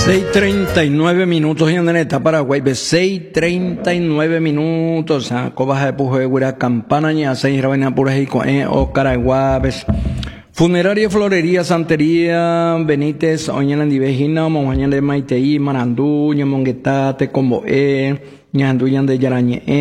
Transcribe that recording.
6:39 minutos en Neta, Paraguay, 6:39 minutos. Cobas de Puje, Guira, Campana, ya 6 Rabena Purejico, o Caraguabes. Funeraria, Florería, Santería, Benítez, Oñalan Divejina, Monjañan de Maiteí, Marandú, Ñamonguetate, Combo Ñanduyan de Yarañe.